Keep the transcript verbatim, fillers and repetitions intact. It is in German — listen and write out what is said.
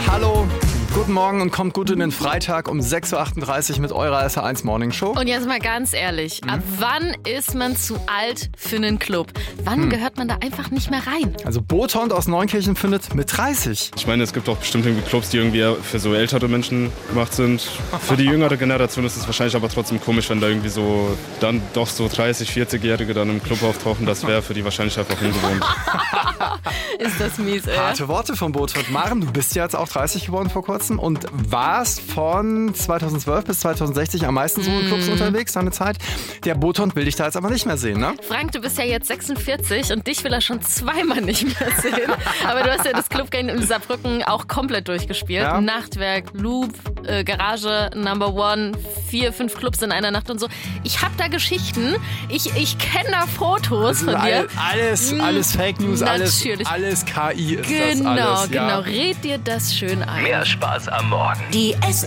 Hallo, guten Morgen und kommt gut in den Freitag um sechs Uhr achtunddreißig mit eurer S R eins Morning Show. Und jetzt mal ganz ehrlich, mhm. ab wann ist man zu alt für einen Club? Wann hm. gehört man da einfach nicht mehr rein? Also Botond aus Neunkirchen findet mit dreißig. Ich meine, es gibt auch bestimmt irgendwie Clubs, die irgendwie für so ältere Menschen gemacht sind. Für die jüngere Generation ist es wahrscheinlich aber trotzdem komisch, wenn da irgendwie so dann doch so dreißig-, vierzig-Jährige dann im Club auftauchen. Das wäre für die wahrscheinlich einfach ungewohnt. Ist das mies, ey. Harte Worte von Botond. Maren, du bist ja jetzt auch dreißig geworden vor kurzem und warst von zweitausendzwölf bis zweitausendsechzig am meisten so in Clubs mm. unterwegs, deine Zeit. Der Botond will dich da jetzt aber nicht mehr sehen, ne? Frank, du bist ja jetzt sechsundvierzig und dich will er schon zweimal nicht mehr sehen. Aber du hast ja das Clubgame in Saarbrücken auch komplett durchgespielt. Ja. Nachtwerk, Loop, äh, Garage, Number One, vier, fünf Clubs in einer Nacht und so. Ich hab da Geschichten. Ich, ich kenne da Fotos von dir. Alles, mm, alles Fake News, alles, alles K I ist genau, das alles. Genau, ja. genau. Red dir das schön ein. Mehr Spaß am Morgen. Die S